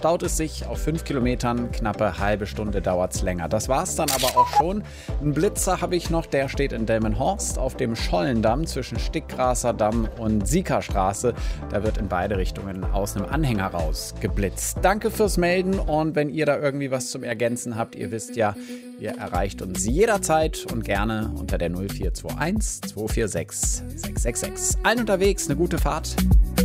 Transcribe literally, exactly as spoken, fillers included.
staut es sich auf fünf Kilometern, knappe halbe Stunde dauert es länger. Das war's dann aber auch schon. Einen Blitzer habe ich noch, der steht in Delmenhorst auf dem Schollendamm zwischen Stickgraser Damm und Siekerstraße. Da wird in beide Richtungen aus einem Anhänger raus geblitzt. Danke fürs Melden und wenn ihr da irgendwie was zum Ergänzen habt, ihr wisst ja, ihr erreicht uns jederzeit und gerne unter der null vier zwei eins zwei vier sechs sechs sechs sechs. Allen unterwegs, eine gute Fahrt.